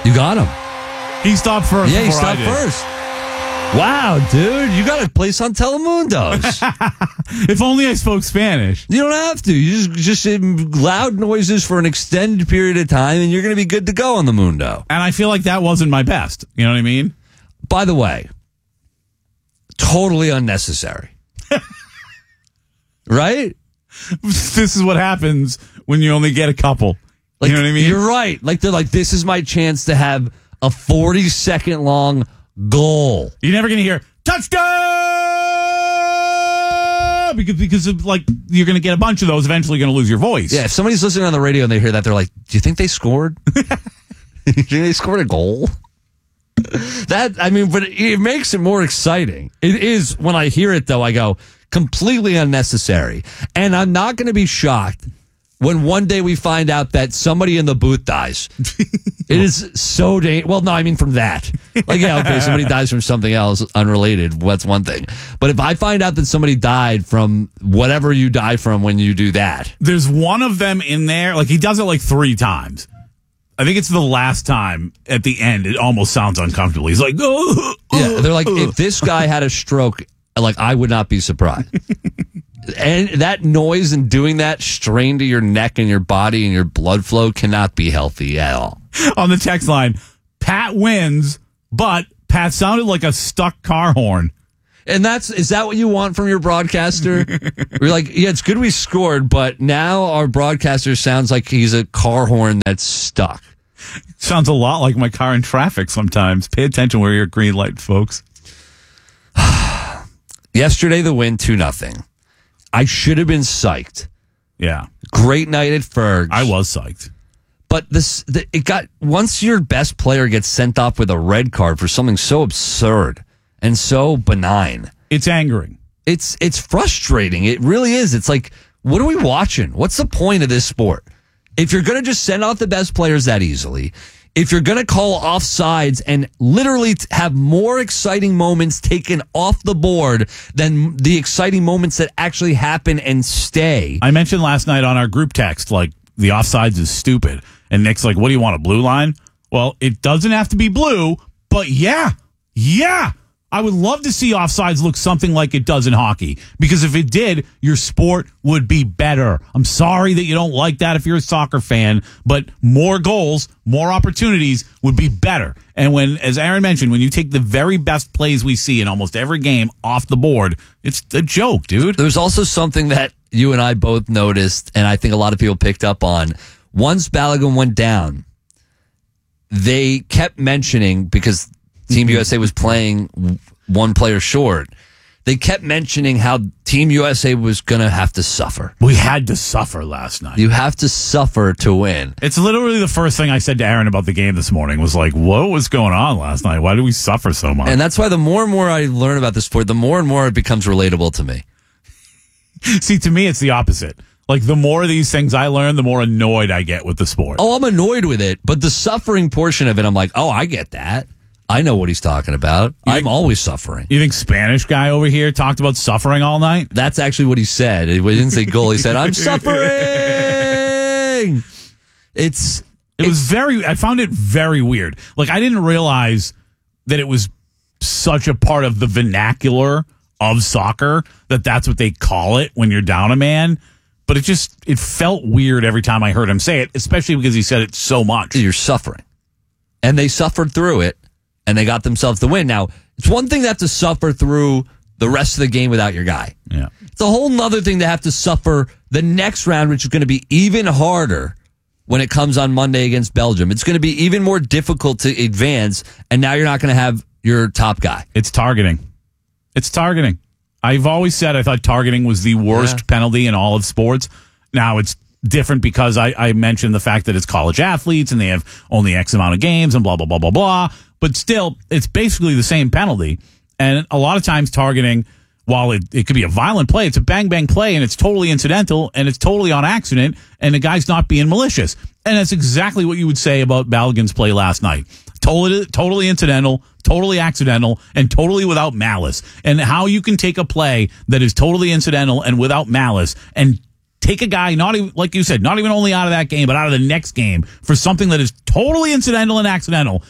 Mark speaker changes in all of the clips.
Speaker 1: You got him.
Speaker 2: He stopped first.
Speaker 1: Yeah, he stopped first. Wow, dude, you got a place on Telemundos.
Speaker 2: If only I spoke Spanish.
Speaker 1: You don't have to. You just say loud noises for an extended period of time, and you're going to be good to go on the Mundo.
Speaker 2: And I feel like that wasn't my best. You know what I mean?
Speaker 1: By the way, totally unnecessary. Right?
Speaker 2: This is what happens when you only get a couple.
Speaker 1: Like,
Speaker 2: you know what I mean?
Speaker 1: You're right. Like, they're like, this is my chance to have a 40-second long goal.
Speaker 2: You're never going to hear touchdown because of, like, you're going to get a bunch of those. Eventually, you're going to lose your voice.
Speaker 1: Yeah, if somebody's listening on the radio and they hear that, they're like, "Do you think they scored? Do you think they scored a goal?" But it makes it more exciting. It is when I hear it, though. I go completely unnecessary, and I'm not going to be shocked when one day we find out that somebody in the booth dies. It is so dangerous. Well, no, I mean from that. Like, yeah, okay, somebody dies from something else unrelated. That's one thing. But if I find out that somebody died from whatever you die from when you do that.
Speaker 2: There's one of them in there. Like, he does it like 3 times. I think it's the last time at the end. It almost sounds uncomfortable. He's like, oh.
Speaker 1: Yeah, they're like, if this guy had a stroke, like, I would not be surprised. And that noise and doing that strain to your neck and your body and your blood flow cannot be healthy at all.
Speaker 2: On the text line, Pat wins, but Pat sounded like a stuck car horn.
Speaker 1: And is that what you want from your broadcaster? We're like, yeah, it's good we scored, but now our broadcaster sounds like he's a car horn that's stuck.
Speaker 2: Sounds a lot like my car in traffic sometimes. Pay attention where you're at green light, folks.
Speaker 1: Yesterday, the win 2-0. I should have been psyched.
Speaker 2: Yeah.
Speaker 1: Great night at Ferg.
Speaker 2: I was psyched.
Speaker 1: But once your best player gets sent off with a red card for something so absurd and so benign.
Speaker 2: It's angering.
Speaker 1: It's frustrating. It really is. It's like, what are we watching? What's the point of this sport? If you're going to just send off the best players that easily, if you're going to call offsides and literally have more exciting moments taken off the board than the exciting moments that actually happen and stay.
Speaker 2: I mentioned last night on our group text, like, the offsides is stupid. And Nick's like, what do you want, a blue line? Well, it doesn't have to be blue, but yeah. I would love to see offsides look something like it does in hockey, because if it did, your sport would be better. I'm sorry that you don't like that if you're a soccer fan, but more goals, more opportunities would be better. And when, as Aaron mentioned, when you take the very best plays we see in almost every game off the board, it's a joke, dude.
Speaker 1: There's also something that you and I both noticed, and I think a lot of people picked up on. Once Balogun went down, they kept mentioning, because Team USA was playing one player short, they kept mentioning how Team USA was going to have to suffer.
Speaker 2: We had to suffer last night.
Speaker 1: You have to suffer to win.
Speaker 2: It's literally the first thing I said to Aaron about the game this morning was like, what was going on last night? Why did we suffer so much?
Speaker 1: And that's why the more and more I learn about the sport, the more and more it becomes relatable to me.
Speaker 2: See, to me, it's the opposite. Like, the more of these things I learn, the more annoyed I get with the sport.
Speaker 1: Oh, I'm annoyed with it, but the suffering portion of it, I'm like, oh, I get that. I know what he's talking about. I'm always suffering.
Speaker 2: You think Spanish guy over here talked about suffering all night?
Speaker 1: That's actually what he said. He didn't say goal. He said, I'm suffering.
Speaker 2: I found it very weird. Like, I didn't realize that it was such a part of the vernacular of soccer that that's what they call it when you're down a man. But it felt weird every time I heard him say it, especially because he said it so much.
Speaker 1: You're suffering. And they suffered through it, and they got themselves the win. Now, it's one thing to have to suffer through the rest of the game without your guy.
Speaker 2: Yeah.
Speaker 1: It's a whole nother thing to have to suffer the next round, which is going to be even harder when it comes on Monday against Belgium. It's going to be even more difficult to advance, and now you're not going to have your top guy.
Speaker 2: It's targeting. I've always said I thought targeting was the worst penalty in all of sports. Now it's different because I mentioned the fact that it's college athletes and they have only X amount of games and blah, blah, blah, blah, blah. But still, it's basically the same penalty. And a lot of times targeting, while it could be a violent play, it's a bang-bang play and it's totally incidental and it's totally on accident and the guy's not being malicious. And that's exactly what you would say about Balogun's play last night. Totally incidental, totally accidental, and totally without malice. And how you can take a play that is totally incidental and without malice and take a guy, not even, like you said, not even only out of that game, but out of the next game for something that is totally incidental and accidental.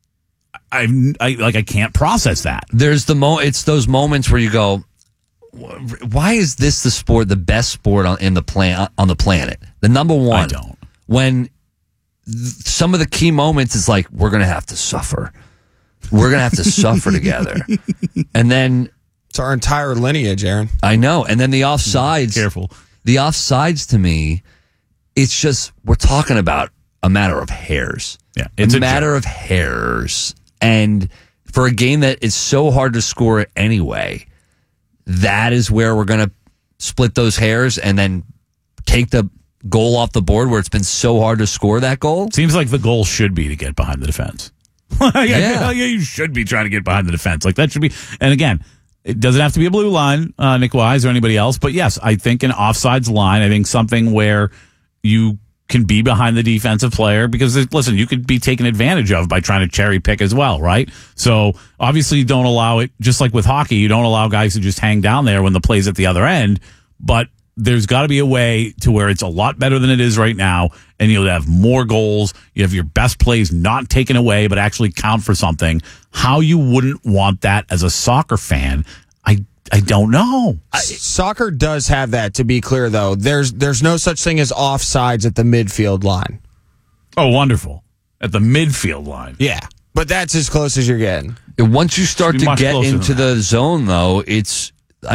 Speaker 2: I can't process that.
Speaker 1: There's it's those moments where you go, why is this the best sport on the planet? The number one.
Speaker 2: I don't.
Speaker 1: When some of the key moments is like, we're going to have to suffer. We're going to have to suffer together. And then
Speaker 3: it's our entire lineage, Aaron.
Speaker 1: I know. And then the offsides.
Speaker 2: Careful.
Speaker 1: The offsides to me, it's just, we're talking about a matter of hairs.
Speaker 2: Yeah. It's
Speaker 1: a matter of hairs. And for a game that is so hard to score anyway, that is where we're going to split those hairs and then take the goal off the board where it's been so hard to score that goal.
Speaker 2: Seems like the goal should be to get behind the defense. Yeah, you should be trying to get behind the defense. Like that should be. And again, it doesn't have to be a blue line, Nick Wise or anybody else. But yes, I think an offsides line, I think something where you can be behind the defensive player because, listen, you could be taken advantage of by trying to cherry pick as well, right? So obviously you don't allow it, just like with hockey, you don't allow guys to just hang down there when the play's at the other end. But there's got to be a way to where it's a lot better than it is right now, and you'll have more goals. You have your best plays not taken away, but actually count for something. How you wouldn't want that as a soccer fan, I don't know.
Speaker 3: Soccer does have that, to be clear, though. There's no such thing as offsides at the midfield line.
Speaker 2: Oh, wonderful. At the midfield line.
Speaker 3: Yeah, but that's as close as you're getting.
Speaker 1: Once you start to get into the zone, though, it's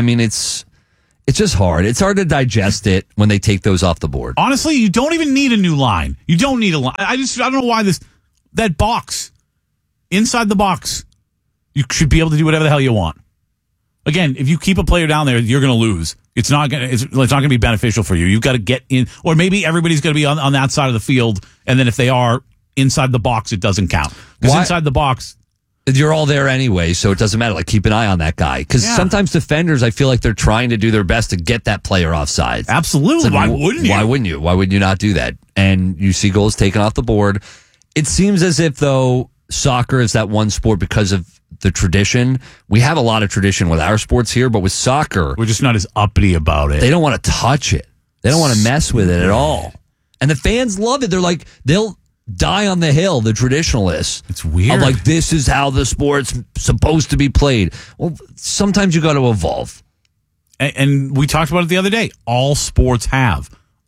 Speaker 1: just hard. It's hard to digest it when they take those off the board.
Speaker 2: Honestly, you don't even need a new line. You don't need a line. I don't know why that box, inside the box, you should be able to do whatever the hell you want. Again, if you keep a player down there, you're going to lose. It's not going to be beneficial for you. You've got to get in, or maybe everybody's going to be on that side of the field, and then if they are inside the box, it doesn't count. Because inside the box,
Speaker 1: you're all there anyway, so it doesn't matter. Like, keep an eye on that guy. Because sometimes defenders, I feel like they're trying to do their best to get that player offside.
Speaker 2: Absolutely.
Speaker 1: Like,
Speaker 2: why wouldn't you?
Speaker 1: Why wouldn't you? Why would you not do that? And you see goals taken off the board. It seems as if, though, soccer is that one sport because of the tradition. We have a lot of tradition with our sports here, but with soccer,
Speaker 2: we're just not as uppity about it.
Speaker 1: They don't want to touch it. They don't want to mess with it at all. And the fans love it. They're like, they'll die on the hill, the traditionalists.
Speaker 2: It's weird.
Speaker 1: Of like, this is how the sport's supposed to be played. Well, sometimes you got to evolve.
Speaker 2: And we talked about it the other day. All sports have.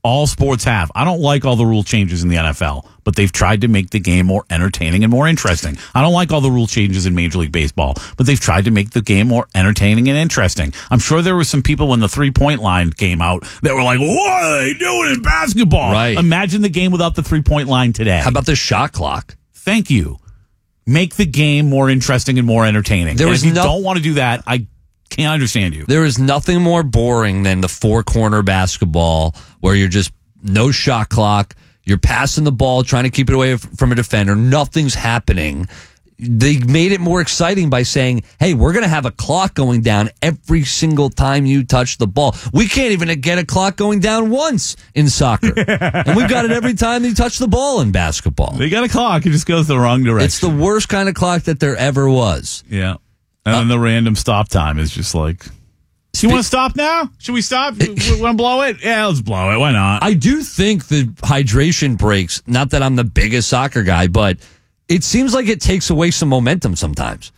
Speaker 2: I don't like all the rule changes in the NFL, but they've tried to make the game more entertaining and more interesting. I don't like all the rule changes in Major League Baseball, but they've tried to make the game more entertaining and interesting. I'm sure there were some people when the 3-point line came out that were like, what are they doing in basketball?
Speaker 1: Right.
Speaker 2: Imagine the game without the 3-point line today.
Speaker 1: How about the shot clock?
Speaker 2: Thank you. Make the game more interesting and more entertaining. If you don't want to do that, I can't understand you.
Speaker 1: There is nothing more boring than the 4-corner basketball where you're just no shot clock. You're passing the ball, trying to keep it away from a defender. Nothing's happening. They made it more exciting by saying, hey, we're going to have a clock going down every single time you touch the ball. We can't even get a clock going down once in soccer. And we've got it every time you touch the ball in basketball.
Speaker 2: They got a clock. It just goes the wrong direction.
Speaker 1: It's the worst kind of clock that there ever was.
Speaker 2: Yeah. And then the random stop time is just like, you want to stop now? Should we stop? We want to blow it? Yeah, let's blow it. Why not?
Speaker 1: I do think the hydration breaks, not that I'm the biggest soccer guy, but it seems like it takes away some momentum sometimes.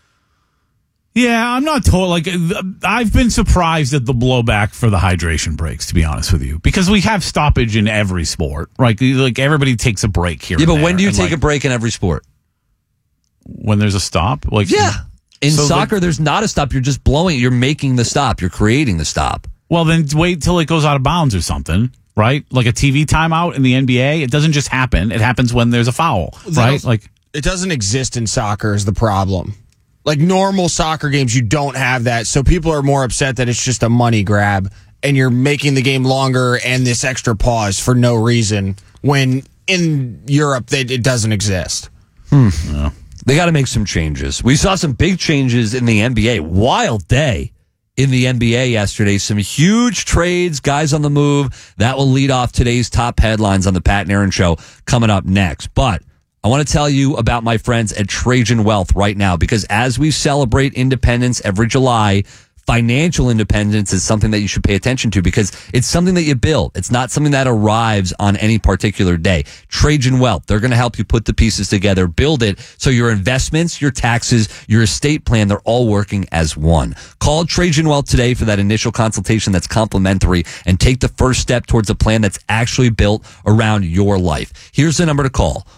Speaker 2: Yeah, I'm not told. Like, I've been surprised at the blowback for the hydration breaks, to be honest with you, because we have stoppage in every sport, right? Like everybody takes a break here.
Speaker 1: Yeah, but when do you take a break in every sport?
Speaker 2: When there's a stop? Like,
Speaker 1: yeah. In soccer, there's not a stop. You're just blowing it. You're making the stop. You're creating the stop.
Speaker 2: Well, then wait till it goes out of bounds or something, right? Like a TV timeout in the NBA. It doesn't just happen. It happens when there's a foul, right? Like,
Speaker 3: it doesn't exist in soccer is the problem. Like normal soccer games, you don't have that. So people are more upset that it's just a money grab and you're making the game longer and this extra pause for no reason when in Europe it doesn't exist.
Speaker 2: No.
Speaker 1: They got to make some changes. We saw some big changes in the NBA. Wild day in the NBA yesterday. Some huge trades, guys on the move. That will lead off today's top headlines on the Pat and Aaron Show coming up next. But I want to tell you about my friends at Trajan Wealth right now, because as we celebrate independence every July, financial independence is something that you should pay attention to because it's something that you build. It's not something that arrives on any particular day. Trajan Wealth, they're going to help you put the pieces together, build it so your investments, your taxes, your estate plan, they're all working as one. Call Trajan Wealth today for that initial consultation that's complimentary and take the first step towards a plan that's actually built around your life. Here's the number to call.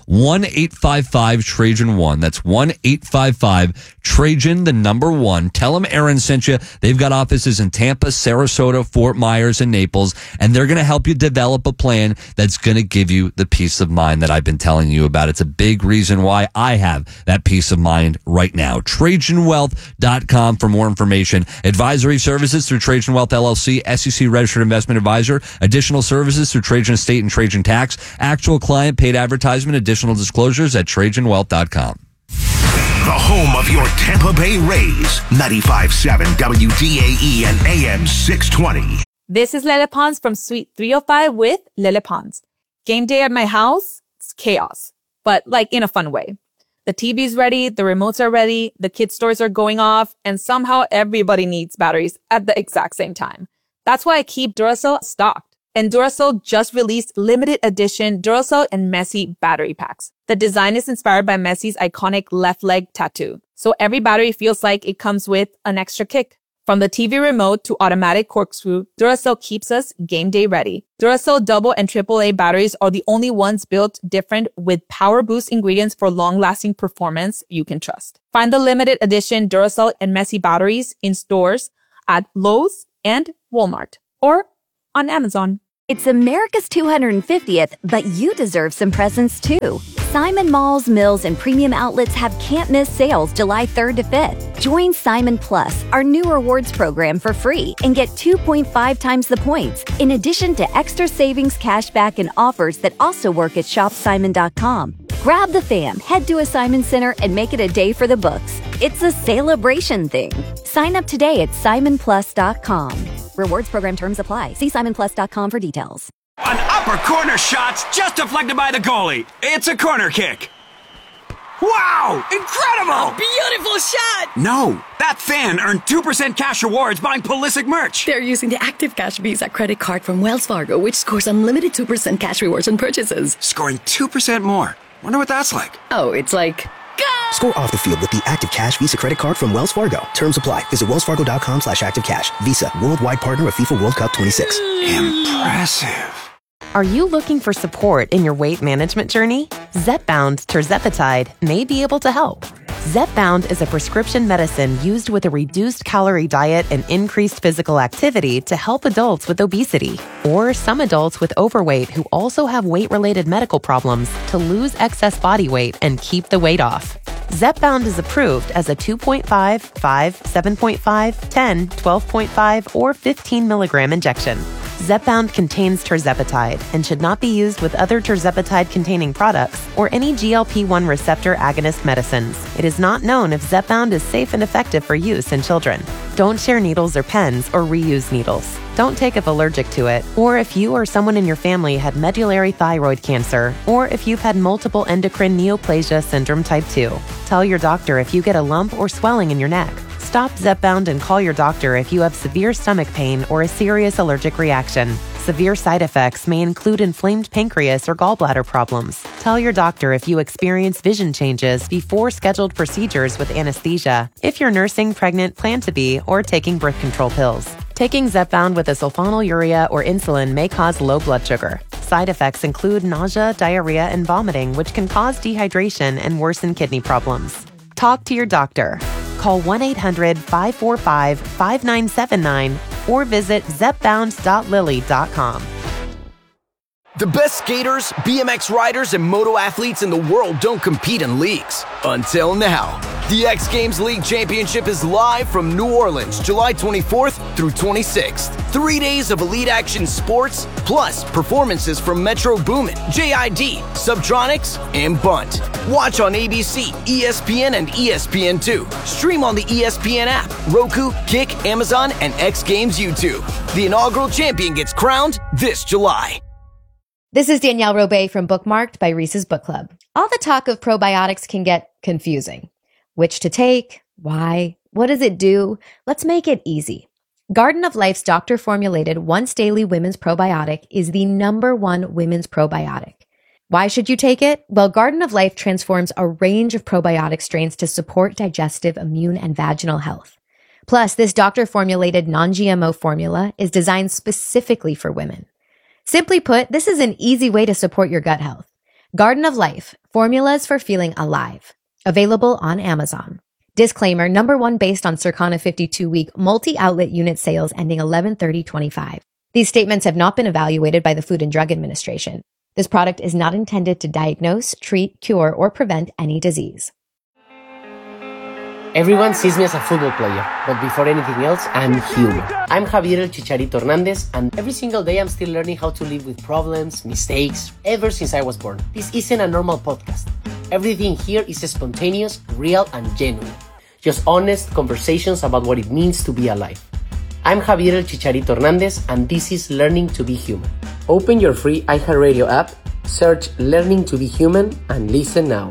Speaker 1: 1-855-TRAJAN-1. That's 1-855-TRAJAN, the number 1. Tell them Aaron sent you. They've got offices in Tampa, Sarasota, Fort Myers, and Naples, and they're going to help you develop a plan that's going to give you the peace of mind that I've been telling you about. It's a big reason why I have that peace of mind right now. TrajanWealth.com for more information. Advisory services through Trajan Wealth LLC, SEC registered investment advisor. Additional services through Trajan Estate and Trajan Tax. Actual client paid advertisement. Additional disclosures at TrajanWealth.com.
Speaker 4: The home of your Tampa Bay Rays. 95.7 WDAE and AM 620.
Speaker 5: This is Lele Pons from Suite 305 with Lele Pons. Game day at my house, it's chaos, but like in a fun way. The TV's ready, the remotes are ready, the kids' stores are going off, and somehow everybody needs batteries at the exact same time. That's why I keep Duracell stocked. And Duracell just released limited edition Duracell and Messi battery packs. The design is inspired by Messi's iconic left leg tattoo. So every battery feels like it comes with an extra kick. From the TV remote to automatic corkscrew, Duracell keeps us game day ready. Duracell double and AAA batteries are the only ones built different with power boost ingredients for long-lasting performance you can trust. Find the limited edition Duracell and Messi batteries in stores at Lowe's and Walmart or on Amazon.
Speaker 6: It's America's 250th, but you deserve some presents too. Simon Malls, Mills, and premium outlets have can't-miss sales July 3rd to 5th. Join Simon Plus, our new rewards program, for free and get 2.5 times the points, in addition to extra savings, cashback, and offers that also work at shopsimon.com. Grab the fam, head to a Simon Center, and make it a day for the books. It's a celebration thing. Sign up today at simonplus.com. Rewards program terms apply. See simonplus.com for details.
Speaker 7: An upper corner shot's just deflected by the goalie. It's a corner kick. Wow! Incredible!
Speaker 8: Beautiful shot!
Speaker 7: No, that fan earned 2% cash rewards buying Pulisic merch.
Speaker 8: They're using the Active Cash Visa credit card from Wells Fargo, which scores unlimited 2% cash rewards on purchases.
Speaker 7: Scoring 2% more. Wonder what that's like.
Speaker 8: Oh, it's like... Go!
Speaker 9: Score off the field with the Active Cash Visa credit card from Wells Fargo. Terms apply. Visit wellsfargo.com/activecash. Visa, worldwide partner of FIFA World Cup 26.
Speaker 7: Impressive.
Speaker 10: Are you looking for support in your weight management journey? Zepbound tirzepatide may be able to help. Zepbound is a prescription medicine used with a reduced calorie diet and increased physical activity to help adults with obesity or some adults with overweight who also have weight-related medical problems to lose excess body weight and keep the weight off. Zepbound is approved as a 2.5, 5, 7.5, 10, 12.5, or 15 milligram injection. Zepbound contains tirzepatide and should not be used with other tirzepatide-containing products or any GLP-1 receptor agonist medicines. It is not known if Zepbound is safe and effective for use in children. Don't share needles or pens or reuse needles. Don't take if allergic to it, or if you or someone in your family had medullary thyroid cancer, or if you've had multiple endocrine neoplasia syndrome type 2. Tell your doctor if you get a lump or swelling in your neck. Stop Zepbound and call your doctor if you have severe stomach pain or a serious allergic reaction. Severe side effects may include inflamed pancreas or gallbladder problems. Tell your doctor if you experience vision changes before scheduled procedures with anesthesia, if you're nursing, pregnant, plan to be, or taking birth control pills. Taking Zepbound with a sulfonylurea or insulin may cause low blood sugar. Side effects include nausea, diarrhea, and vomiting, which can cause dehydration and worsen kidney problems. Talk to your doctor. Call 1-800-545-5979 or visit zepbound.lily.com.
Speaker 11: The best skaters, BMX riders, and moto athletes in the world don't compete in leagues. Until now. The X Games League Championship is live from New Orleans, July 24th through 26th. 3 days of elite action sports, plus performances from Metro Boomin, JID, Subtronics, and Bunt. Watch on ABC, ESPN, and ESPN2. Stream on the ESPN app, Roku, Kick, Amazon, and X Games YouTube. The inaugural champion gets crowned this July.
Speaker 12: This is Danielle Robay from Bookmarked by Reese's Book Club. All the talk of probiotics can get confusing. Which to take, Why? What does it do? Let's make it easy. Garden of Life's doctor-formulated once daily women's probiotic is the #1 women's probiotic. Why should you take it? Well, Garden of Life transforms a range of probiotic strains to support digestive, immune, and vaginal health. Plus, this doctor-formulated non-GMO formula is designed specifically for women. Simply put, this is an easy way to support your gut health. Garden of Life, formulas for feeling alive. Available on Amazon. Disclaimer, #1 based on Circana 52-week multi-outlet unit sales ending 11/30/25. These statements have not been evaluated by the Food and Drug Administration. This product is not intended to diagnose, treat, cure, or prevent any disease.
Speaker 13: Everyone sees me as a football player, but before anything else, I'm human. I'm Javier El Chicharito Hernandez, and every single day I'm still learning how to live with problems, mistakes, ever since I was born. This isn't a normal podcast. Everything here is spontaneous, real, and genuine. Just honest conversations about what it means to be alive. I'm Javier El Chicharito Hernandez, and this is Learning to be Human. Open your free iHeartRadio app, search Learning to be Human, and listen now.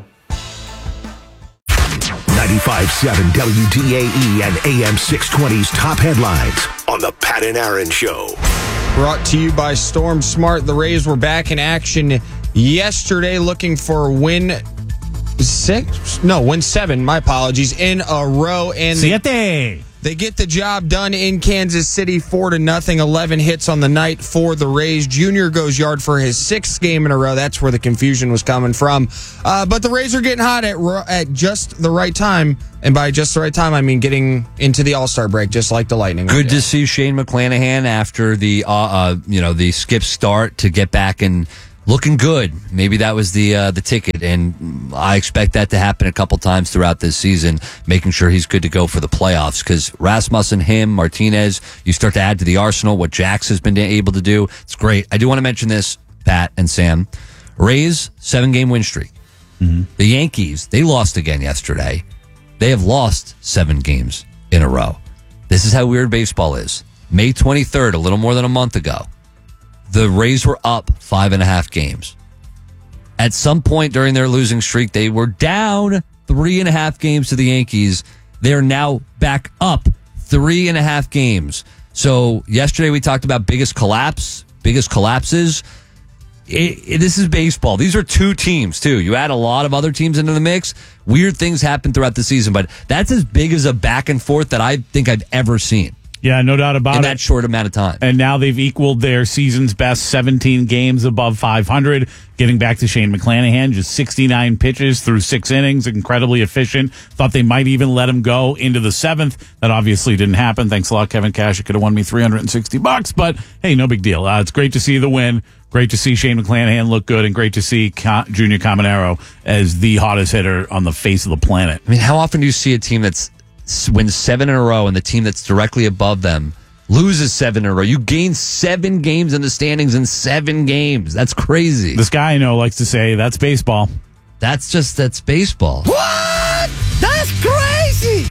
Speaker 4: 95.7 WDAE and AM 620's top headlines on the Pat and Aaron Show.
Speaker 3: Brought to you by Storm Smart. The Rays were back in action yesterday looking for win 7, my apologies, in a row. And they get the job done in Kansas City, 4-0, 11 hits on the night for the Rays. Junior goes yard for his 6th game in a row. That's where the confusion was coming from. But the Rays are getting hot at just the right time. And by just the right time, I mean getting into the All-Star break, just like the Lightning.
Speaker 1: Good to see Shane McClanahan after the skip start to get back and looking good. Maybe that was the ticket, and I expect that to happen a couple times throughout this season, making sure he's good to go for the playoffs. Because Rasmussen, him, Martinez, you start to add to the arsenal what Jax has been able to do. It's great. I do want to mention this, Pat and Sam. Rays 7-game win streak. Mm-hmm. The Yankees, they lost again yesterday. They have lost 7 games in a row. This is how weird baseball is. May 23rd, a little more than a month ago, the Rays were up 5.5 games. At some point during their losing streak, they were down 3.5 games to the Yankees. They're now back up 3.5 games. So yesterday we talked about biggest collapses. This is baseball. These are 2 teams, too. You add a lot of other teams into the mix. Weird things happen throughout the season, but that's as big as a back and forth that I think I've ever seen.
Speaker 2: Yeah, no doubt about it.
Speaker 1: In that short amount of time.
Speaker 2: And now they've equaled their season's best 17 games above 500. Getting back to Shane McClanahan, just 69 pitches through 6 innings, incredibly efficient. Thought they might even let him go into the 7th. That obviously didn't happen. Thanks a lot, Kevin Cash. It could have won me $360, but hey, no big deal. It's great to see the win. Great to see Shane McClanahan look good, and great to see Junior Caminero as the hottest hitter on the face of the planet.
Speaker 1: I mean, how often do you see a team that's wins 7 in a row and the team that's directly above them loses 7 in a row? You gain 7 games in the standings in 7 games. That's crazy.
Speaker 2: This guy I know likes to say that's baseball.
Speaker 1: That's baseball.
Speaker 3: What? That's crazy.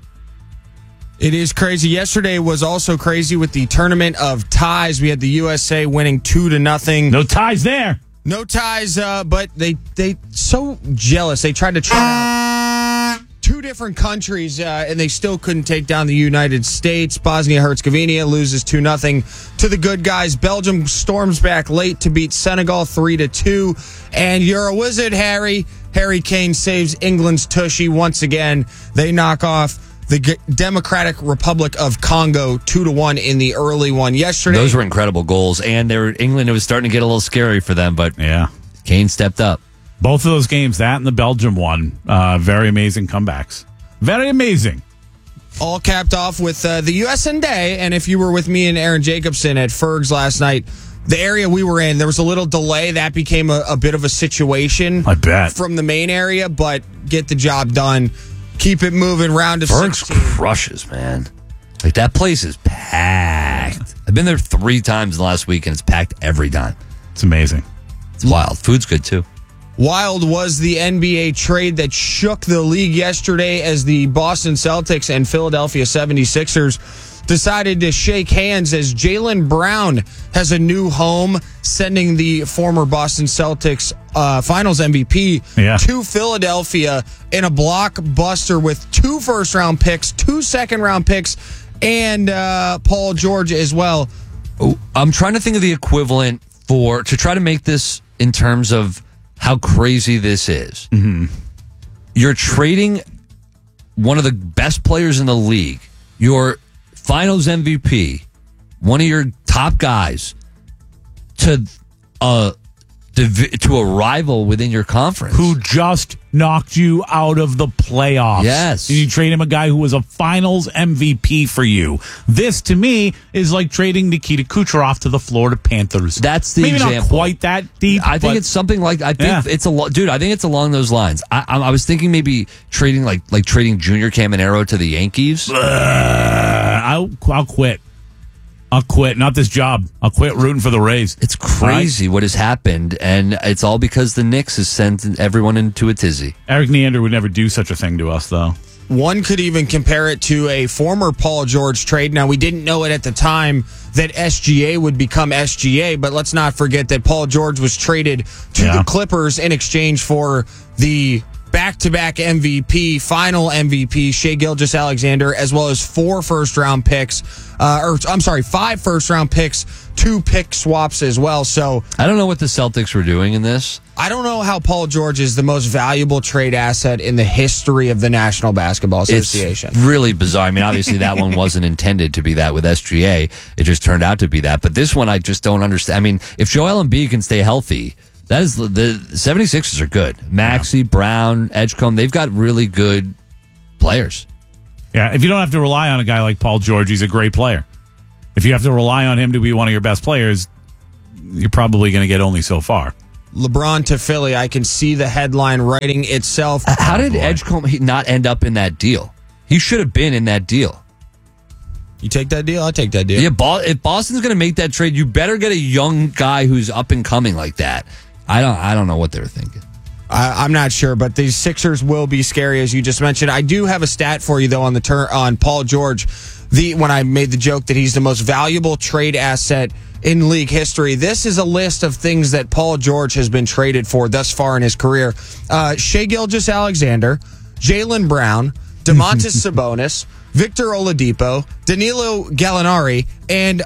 Speaker 3: It is crazy. Yesterday was also crazy with the tournament of ties. We had the USA winning 2-0.
Speaker 2: No ties there.
Speaker 3: No ties, but they so jealous. They tried to try out 2 different countries, and they still couldn't take down the United States. Bosnia-Herzegovina loses 2-0 to the good guys. Belgium storms back late to beat Senegal 3-2. And you're a wizard, Harry. Harry Kane saves England's tushy once again. They knock off the Democratic Republic of Congo 2-1 in the early one yesterday.
Speaker 1: Those were incredible goals, and England, it was starting to get a little scary for them, but
Speaker 2: yeah,
Speaker 1: Kane stepped up.
Speaker 2: Both of those games, that and the Belgium one, very amazing comebacks. Very amazing.
Speaker 3: All capped off with the USA Day, and if you were with me and Aaron Jacobson at Ferg's last night, the area we were in, there was a little delay. That became a bit of a situation.
Speaker 2: I bet.
Speaker 3: From the main area, but get the job done. Keep it moving. Round of
Speaker 1: Ferg's
Speaker 3: 16.
Speaker 1: crushes, man. Like, that place is packed. I've been there 3 times in the last week, and it's packed every time.
Speaker 2: It's amazing.
Speaker 1: It's wild. Food's good, too.
Speaker 3: Wild was the NBA trade that shook the league yesterday as the Boston Celtics and Philadelphia 76ers decided to shake hands as Jaylen Brown has a new home, sending the former Boston Celtics Finals MVP to Philadelphia in a blockbuster with 2 first-round picks, 2 second-round picks, and Paul George as well.
Speaker 1: I'm trying to think of the equivalent to try to make this in terms of how crazy this is.
Speaker 2: Mm-hmm.
Speaker 1: You're trading one of the best players in the league, your Finals MVP, one of your top guys, to a rival within your conference
Speaker 2: who just knocked you out of the playoffs.
Speaker 1: Yes.
Speaker 2: And you trade him a guy who was a Finals MVP for you. This, to me, is like trading Nikita Kucherov to the Florida Panthers.
Speaker 1: That's the
Speaker 2: Maybe
Speaker 1: example.
Speaker 2: Not quite that deep.
Speaker 1: I think it's something like it's dude. I think it's along those lines. I was thinking maybe trading like trading Junior Caminero to the Yankees.
Speaker 2: I'll quit. I'll quit. Not this job. I'll quit rooting for the Rays.
Speaker 1: It's crazy what has happened, and it's all because the Knicks has sent everyone into a tizzy.
Speaker 2: Eric Neander would never do such a thing to us, though.
Speaker 3: One could even compare it to a former Paul George trade. Now, we didn't know it at the time that SGA would become SGA, but let's not forget that Paul George was traded to the Clippers in exchange for the back-to-back MVP, final MVP, Shai Gilgeous-Alexander, as well as 5 first-round picks, 2 pick swaps as well. So
Speaker 1: I don't know what the Celtics were doing in this.
Speaker 3: I don't know how Paul George is the most valuable trade asset in the history of the National Basketball Association.
Speaker 1: It's really bizarre. I mean, obviously that one wasn't intended to be that with SGA. It just turned out to be that. But this one I just don't understand. I mean, if Joel Embiid can stay healthy, that is the 76ers are good. Maxey, Brown, Edgecombe, they've got really good players.
Speaker 2: Yeah, if you don't have to rely on a guy like Paul George, he's a great player. If you have to rely on him to be one of your best players, you're probably going to get only so far.
Speaker 3: LeBron to Philly, I can see the headline writing itself.
Speaker 1: How did Edgecombe not end up in that deal? He should have been in that deal.
Speaker 3: You take that deal? I'll take that deal.
Speaker 1: Yeah, if Boston's going to make that trade, you better get a young guy who's up and coming like that. I don't know what they were thinking.
Speaker 3: I'm not sure, but these Sixers will be scary, as you just mentioned. I do have a stat for you, though, on Paul George. When I made the joke that he's the most valuable trade asset in league history. This is a list of things that Paul George has been traded for thus far in his career. Shai Gilgeous-Alexander, Jaylen Brown, Domantas Sabonis, Victor Oladipo, Danilo Gallinari, and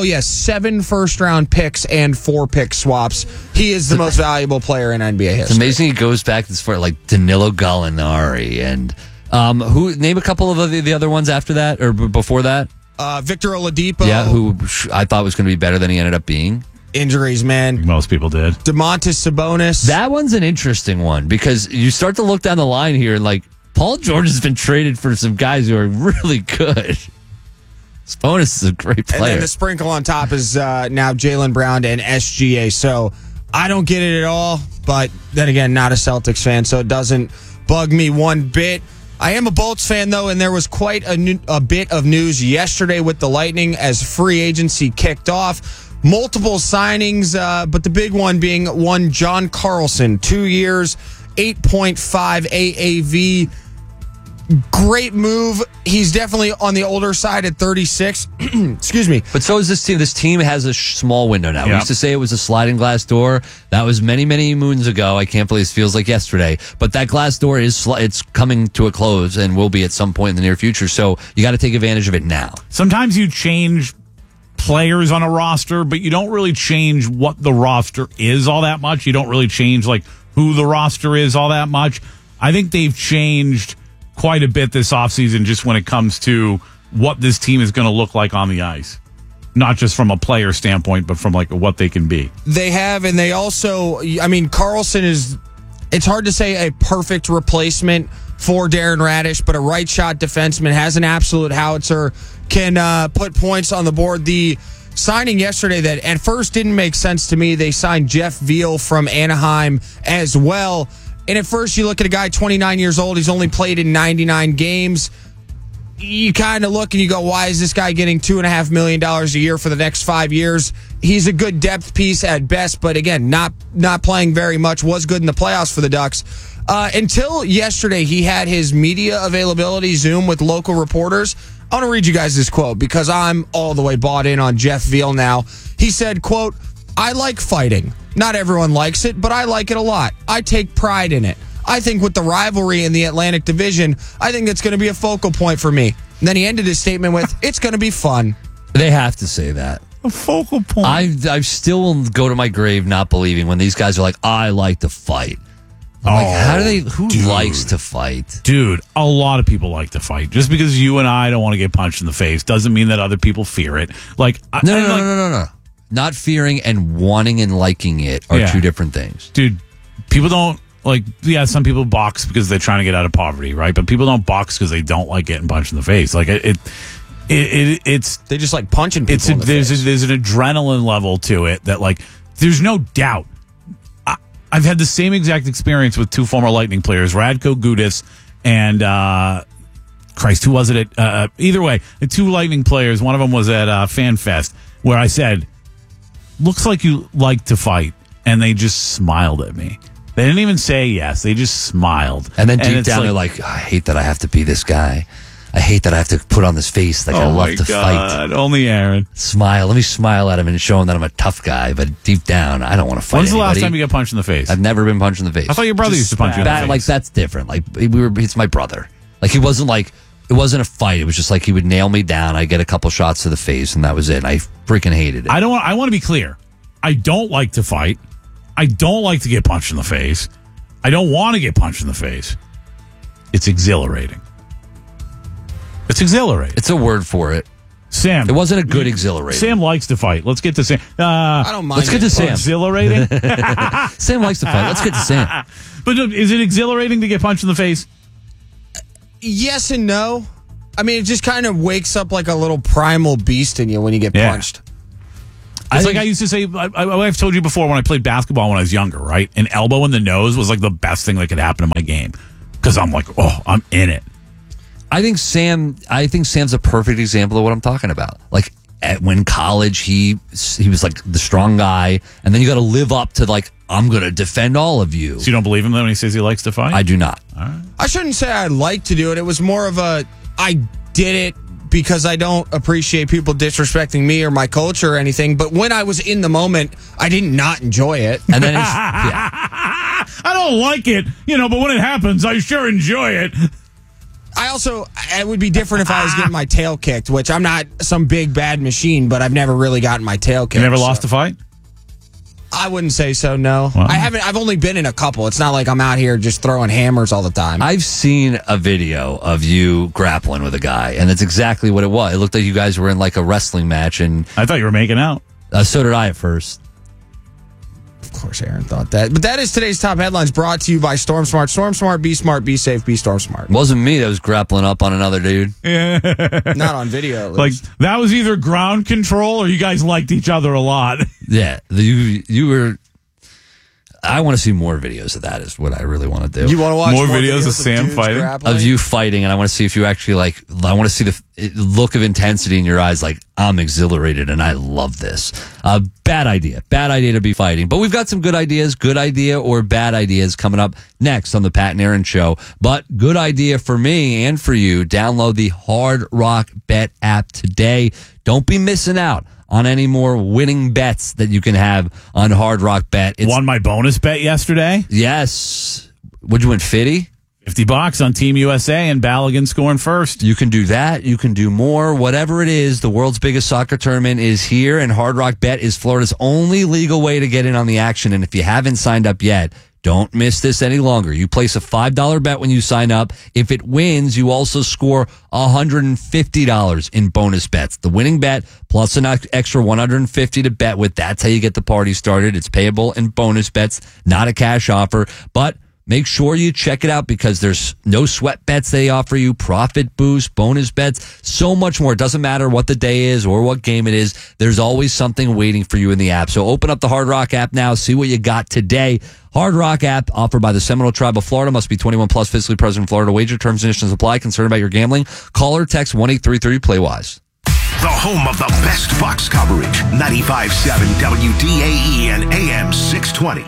Speaker 3: 7 first-round picks and 4 pick swaps. He is the most valuable player in NBA history.
Speaker 1: It's amazing he goes back this far, like Danilo Gallinari and name a couple of the other ones after that or before that.
Speaker 3: Victor Oladipo.
Speaker 1: Yeah, who I thought was going to be better than he ended up being.
Speaker 3: Injuries, man.
Speaker 2: Most people did.
Speaker 3: Domantas Sabonis.
Speaker 1: That one's an interesting one because you start to look down the line here and like Paul George has been traded for some guys who are really good. Sabonis is a great player.
Speaker 3: And then the sprinkle on top is now Jaylen Brown and SGA. So I don't get it at all. But then again, not a Celtics fan, so it doesn't bug me one bit. I am a Bolts fan, though, and there was quite a bit of news yesterday with the Lightning as free agency kicked off. Multiple signings, but the big one being one John Carlson, 2 years, 8.5 AAV. Great move. He's definitely on the older side at 36. Excuse me.
Speaker 1: But so is this team. This team has a small window now.
Speaker 2: Yep.
Speaker 1: We used to say it was a sliding glass door. That was many, many moons ago. I can't believe it feels like yesterday. But that glass door it's coming to a close and will be at some point in the near future. So you got to take advantage of it now.
Speaker 2: Sometimes you change players on a roster, but you don't really change what the roster is all that much. You don't really change like who the roster is all that much. I think they've changed quite a bit this offseason just when it comes to what this team is going to look like on the ice. Not just from a player standpoint, but from like what they can be.
Speaker 3: They have, and they also, I mean, Carlson is, it's hard to say a perfect replacement for Darren Radish, but a right shot defenseman, has an absolute howitzer, can put points on the board. The signing yesterday that at first didn't make sense to me, they signed Jeff Veal from Anaheim as well. And at first you look at a guy 29 years old, he's only played in 99 games. You kind of look and you go, why is this guy getting $2.5 million a year for the next 5 years? He's a good depth piece at best, but again, not playing very much. Was good in the playoffs for the Ducks. Until yesterday, he had his media availability Zoom with local reporters. I want to read you guys this quote because I'm all the way bought in on Jeff Veal now. He said, quote, "I like fighting. Not everyone likes it, but I like it a lot. I take pride in it. I think with the rivalry in the Atlantic Division, I think it's going to be a focal point for me." And then he ended his statement with, "It's going to be fun."
Speaker 1: They have to say that.
Speaker 2: A focal point.
Speaker 1: I still will go to my grave not believing when these guys are like, "I like to fight." I'm like, how do they? Who likes to fight?
Speaker 2: Dude, a lot of people like to fight. Just because you and I don't want to get punched in the face doesn't mean that other people fear it. Like,
Speaker 1: No. Not fearing and wanting and liking it are two different things.
Speaker 2: Dude, people don't like. Yeah, some people box because they're trying to get out of poverty, right? But people don't box because they don't like getting punched in the face. Like it's
Speaker 3: they just like punching people.
Speaker 2: There's an adrenaline level to it that, like, there's no doubt. I've had the same exact experience with two former Lightning players, Radko Gudas and Christ, who was it? Either way, the two Lightning players. One of them was at FanFest, where I said, "Looks like you like to fight," and they just smiled at me. They didn't even say yes; they just smiled.
Speaker 1: And then deep down, they're like, "I hate that I have to be this guy. I hate that I have to put on this face like I love to fight."
Speaker 2: Only Aaron.
Speaker 1: Smile. Let me smile at him and show him that I'm a tough guy. But deep down, I don't want to fight.
Speaker 2: When's the
Speaker 1: anybody.
Speaker 2: last time you got punched in the face?
Speaker 1: I've never been punched in the face.
Speaker 2: I thought your brother used to punch you in the face.
Speaker 1: Like, that's different. Like, it's my brother. Like, it wasn't a fight. It was just like he would nail me down. I get a couple shots to the face, and that was it. I freaking hated it.
Speaker 2: I want to be clear. I don't like to fight. I don't like to get punched in the face. I don't want to get punched in the face. It's exhilarating. It's exhilarating.
Speaker 1: It's a word for it.
Speaker 2: Sam.
Speaker 1: It wasn't a good exhilarating.
Speaker 2: Sam likes to fight. Let's get to Sam.
Speaker 3: I don't mind.
Speaker 1: Let's get to Sam.
Speaker 2: Exhilarating?
Speaker 1: Sam likes to fight. Let's get to Sam.
Speaker 2: But is it exhilarating to get punched in the face?
Speaker 3: Yes and no. I mean, it just kind of wakes up like a little primal beast in you when you get punched.
Speaker 2: It's like I used to say, I've told you before when I played basketball when I was younger, right? An elbow in the nose was like the best thing that could happen in my game. Because I'm like, I'm in it.
Speaker 1: I think Sam's a perfect example of what I'm talking about. Like, when college, he was like the strong guy, and then you got to live up to, like, I'm going to defend all of you.
Speaker 2: So you don't believe him when he says he likes to fight?
Speaker 1: I do not.
Speaker 2: All right.
Speaker 3: I shouldn't say I like to do it. It was more of I did it because I don't appreciate people disrespecting me or my culture or anything. But when I was in the moment, I did not enjoy it.
Speaker 1: And then
Speaker 2: I don't like it, but when it happens, I sure enjoy it.
Speaker 3: It would be different if I was getting my tail kicked, which I'm not some big bad machine, but I've never really gotten my tail kicked.
Speaker 2: You never lost a fight?
Speaker 3: I wouldn't say so, no.
Speaker 2: Wow.
Speaker 3: I've only been in a couple. It's not like I'm out here just throwing hammers all the time.
Speaker 1: I've seen a video of you grappling with a guy, and that's exactly what it was. It looked like you guys were in like a wrestling match, and
Speaker 2: I thought you were making out.
Speaker 1: So did I at first.
Speaker 3: Of course, Aaron thought that. But that is today's top headlines, brought to you by Storm Smart. Storm Smart, be safe, be Storm Smart.
Speaker 1: It wasn't me that was grappling up on another dude.
Speaker 2: Yeah.
Speaker 3: Not on video, at
Speaker 2: like,
Speaker 3: least.
Speaker 2: that was either ground control or you guys liked each other a lot.
Speaker 1: Yeah. You were... I want to see more videos of that is what I really want to do.
Speaker 3: You want to watch
Speaker 2: more videos of Sam fighting?
Speaker 3: grappling?
Speaker 1: Of you fighting, and I want to see if you actually I want to see the look of intensity in your eyes, like, I'm exhilarated and I love this. Bad idea to be fighting. But we've got some good ideas, good idea or bad ideas coming up next on the Pat and Aaron Show. But good idea for me and for you, download the Hard Rock Bet app today. Don't be missing out on any more winning bets that you can have on Hard Rock Bet.
Speaker 2: Won my bonus bet yesterday.
Speaker 1: Yes. Would you win 50?
Speaker 2: $50 on Team USA and Balogun scoring first.
Speaker 1: You can do that. You can do more. Whatever it is, the world's biggest soccer tournament is here, and Hard Rock Bet is Florida's only legal way to get in on the action. And if you haven't signed up yet, don't miss this any longer. You place a $5 bet when you sign up. If it wins, you also score $150 in bonus bets. The winning bet plus an extra $150 to bet with. That's how you get the party started. It's payable in bonus bets, not a cash offer. But make sure you check it out because there's no sweat bets they offer you, profit boost, bonus bets, so much more. It doesn't matter what the day is or what game it is. There's always something waiting for you in the app. So open up the Hard Rock app now. See what you got today. Hard Rock app offered by the Seminole Tribe of Florida. Must be 21 plus, physically present in Florida. Wager terms and conditions apply. Concerned about your gambling? Call or text 1-833-PLAY-WISE.
Speaker 4: The home of the best Bucs coverage. 95.7 WDAE and AM 620.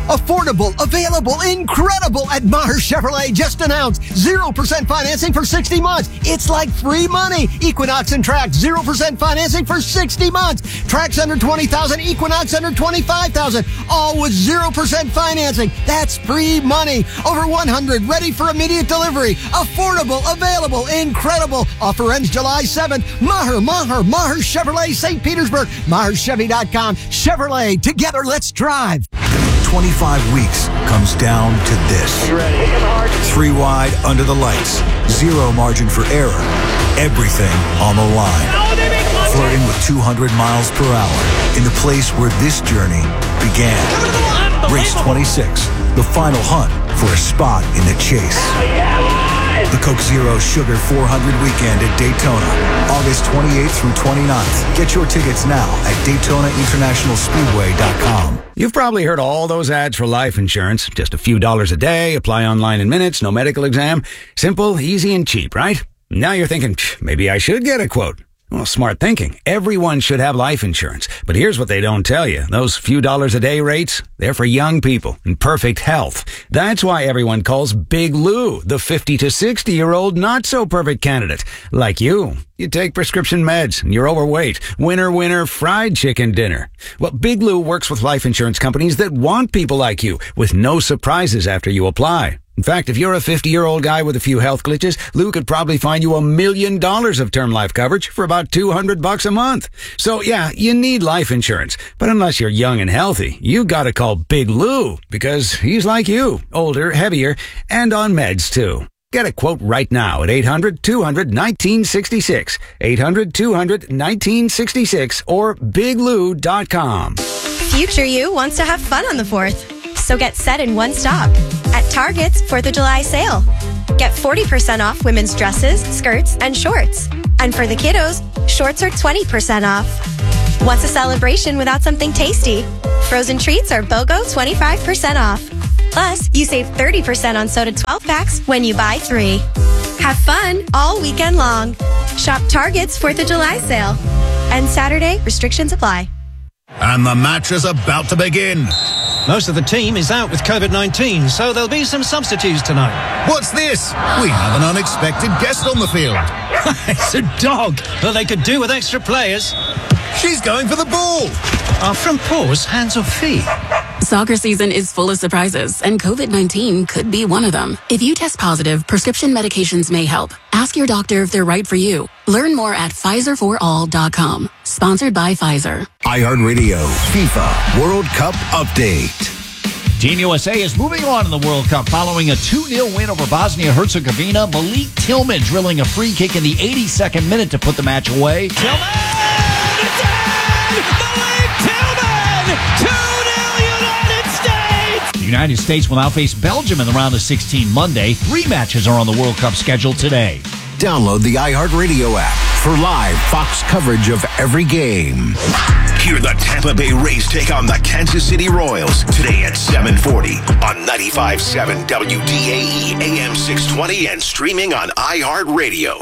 Speaker 14: Affordable, available, incredible at Maher Chevrolet just announced 0% financing for 60 months. It's like free money. Equinox and Trax, 0% financing for 60 months. Trax under 20,000, Equinox under 25,000. All with 0% financing. That's free money. Over 100 ready for immediate delivery. Affordable, available, incredible. Offer ends July 7th. Maher Chevrolet, St. Petersburg. MaherChevy.com. Chevrolet, together let's drive.
Speaker 4: 25 weeks comes down to this. 3 wide under the lights. 0 margin for error. Everything on the line. Flirting with 200 miles per hour in the place where this journey began. Race 26, the final hunt for a spot in the chase. The Coke Zero Sugar 400 weekend at Daytona, August 28th through 29th. Get your tickets now at DaytonaInternationalSpeedway.com.
Speaker 15: You've probably heard all those ads for life insurance. Just a few dollars a day, apply online in minutes, no medical exam. Simple, easy, and cheap, right? Now you're thinking, maybe I should get a quote. Well, smart thinking. Everyone should have life insurance. But here's what they don't tell you. Those few dollars a day rates, they're for young people in perfect health. That's why everyone calls Big Lou the 50 to 60-year-old not-so-perfect candidate. Like you. You take prescription meds and you're overweight. Winner, fried chicken dinner. Well, Big Lou works with life insurance companies that want people like you with no surprises after you apply. In fact, if you're a 50-year-old guy with a few health glitches, Lou could probably find you $1 million of term life coverage for about $200 a month. So yeah, you need life insurance. But unless you're young and healthy, you gotta call Big Lou because he's like you, older, heavier, and on meds too. Get a quote right now at 800-200-1966, 800-200-1966, or biglou.com.
Speaker 16: Future you wants to have fun on the 4th. So get set in one stop at Target's 4th of July sale. Get 40% off women's dresses, skirts, and shorts. And for the kiddos, shorts are 20% off. What's a celebration without something tasty? Frozen treats are BOGO 25% off. Plus, you save 30% on soda 12-packs when you buy 3. Have fun all weekend long. Shop Target's 4th of July sale. And Saturday, restrictions apply.
Speaker 4: And the match is about to begin.
Speaker 17: Most of the team is out with COVID-19, so there'll be some substitutes tonight.
Speaker 4: What's this? We have an unexpected guest on the field.
Speaker 17: It's a dog. Well, they could do with extra players.
Speaker 4: She's going for the ball.
Speaker 17: Are front paws hands or feet?
Speaker 18: Soccer season is full of surprises, and COVID-19 could be one of them. If you test positive, prescription medications may help. Ask your doctor if they're right for you. Learn more at PfizerForAll.com. Sponsored by Pfizer.
Speaker 4: iHeartRadio FIFA World Cup Update.
Speaker 19: Team USA is moving on in the World Cup following a 2-0 win over Bosnia-Herzegovina. Malik Tillman drilling a free kick in the 82nd minute to put the match away.
Speaker 7: Tillman! It's in! Malik Tillman! 2-0 United States!
Speaker 19: The United States will now face Belgium in the round of 16 Monday. 3 matches are on the World Cup schedule today.
Speaker 4: Download the iHeartRadio app for live Fox coverage of every game. Hear the Tampa Bay Rays take on the Kansas City Royals today at 7:40 on 95.7 WDAE AM 620 and streaming on iHeartRadio.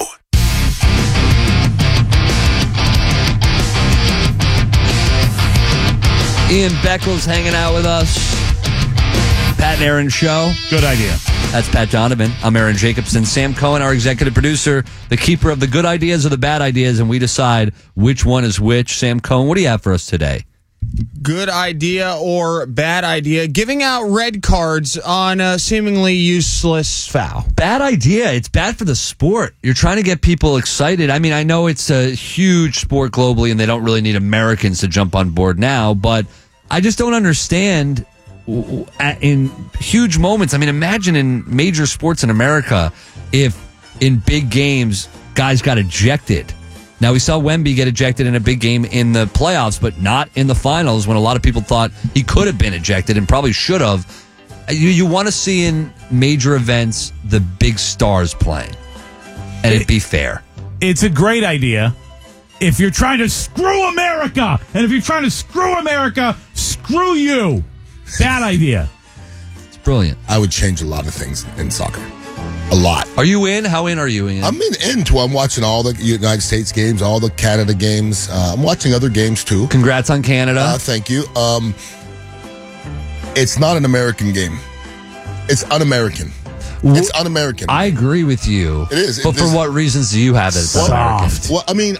Speaker 1: Ian Beckles hanging out with us. Pat and Aaron Show.
Speaker 2: Good idea.
Speaker 1: That's Pat Donovan. I'm Aaron Jacobson. Sam Cohen, our executive producer, the keeper of the good ideas or the bad ideas, and we decide which one is which. Sam Cohen, what do you have for us today?
Speaker 3: Good idea or bad idea? Giving out red cards on a seemingly useless foul.
Speaker 1: Bad idea. It's bad for the sport. You're trying to get people excited. I mean, I know it's a huge sport globally, and they don't really need Americans to jump on board now, but I just don't understand in huge moments. I mean, imagine in major sports in America if in big games guys got ejected. Now, we saw Wemby get ejected in a big game in the playoffs, but not in the finals when a lot of people thought he could have been ejected and probably should have. You want to see in major events the big stars playing, and it'd be fair.
Speaker 2: It's a great idea if you're trying to screw America. And if you're trying to screw America, screw you. Bad idea.
Speaker 1: It's brilliant.
Speaker 20: I would change a lot of things in soccer. A lot.
Speaker 1: Are you in? How in are you in?
Speaker 20: I'm into. I'm watching all the United States games, all the Canada games. I'm watching other games too.
Speaker 1: Congrats on Canada.
Speaker 20: Thank you. It's not an American game. It's un-American. It's un-American.
Speaker 1: I agree with you.
Speaker 20: It is.
Speaker 1: But for what reasons do you have it? It's American?
Speaker 20: Well, I mean,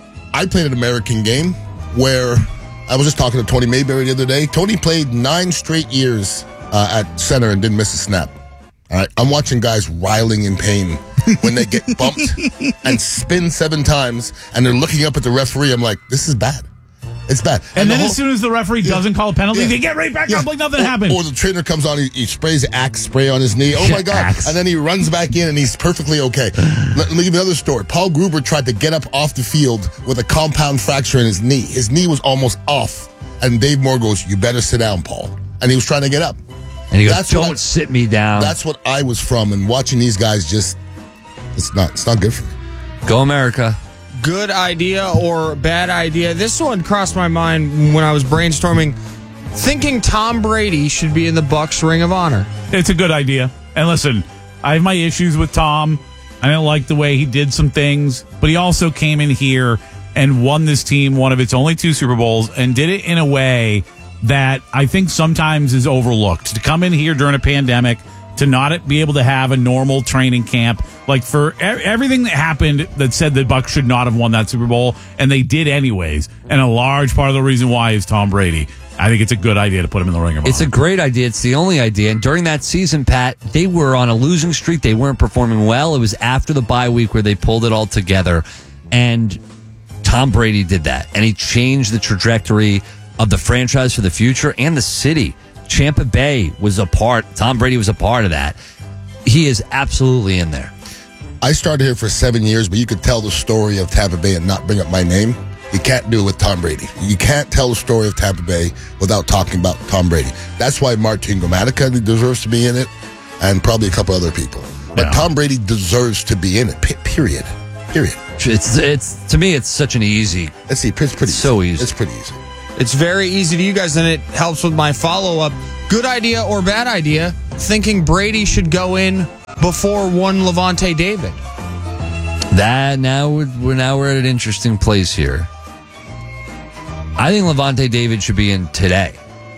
Speaker 20: I played an American game where I was just talking to Tony Mayberry the other day. Tony played 9 straight years at center and didn't miss a snap. All right, I'm watching guys riling in pain when they get bumped and spin 7 times, and they're looking up at the referee. I'm like, this is bad. It's bad.
Speaker 2: And then as soon as the referee doesn't call a penalty, they get right back up like nothing happened.
Speaker 20: Or the trainer comes on, he sprays Axe spray on his knee. Oh, my God.
Speaker 2: Axe.
Speaker 20: And then he runs back in, and he's perfectly okay. Let me give you another story. Paul Gruber tried to get up off the field with a compound fracture in his knee. His knee was almost off. And Dave Moore goes, you better sit down, Paul. And he was trying to get up.
Speaker 1: And he goes, don't sit me down.
Speaker 20: That's what I was from. And watching these guys just, it's not good for me.
Speaker 1: Go America.
Speaker 3: Good idea or bad idea? This one crossed my mind when I was brainstorming, thinking Tom Brady should be in the Bucs Ring of Honor.
Speaker 2: It's a good idea. And listen, I have my issues with Tom. I didn't like the way he did some things, but he also came in here and won this team one of its only 2 Super Bowls and did it in a way that I think sometimes is overlooked. To come in here during a pandemic, to not be able to have a normal training camp, like for everything that happened that said the Bucs should not have won that Super Bowl, and they did anyways. And a large part of the reason why is Tom Brady. I think it's a good idea to put him in the Ring of Honor.
Speaker 1: It's a great idea. It's the only idea. And during that season, Pat, they were on a losing streak. They weren't performing well. It was after the bye week where they pulled it all together. And Tom Brady did that. And he changed the trajectory of the franchise for the future and the city. Tampa Bay was a part. Tom Brady was a part of that. He is absolutely in there.
Speaker 20: I started here for 7 years, but you could tell the story of Tampa Bay and not bring up my name. You can't do it with Tom Brady. You can't tell the story of Tampa Bay without talking about Tom Brady. That's why Martin Gramatica deserves to be in it, and probably a couple other people. But Tom Brady deserves to be in it. Period.
Speaker 1: It's to me, it's such an easy.
Speaker 20: Let's see, it's pretty
Speaker 1: so easy.
Speaker 20: It's pretty easy.
Speaker 3: It's very easy to you guys, and it helps with my follow-up. Good idea or bad idea, thinking Brady should go in before one Levante David?
Speaker 1: That now we're at an interesting place here. I think Levante David should be in today.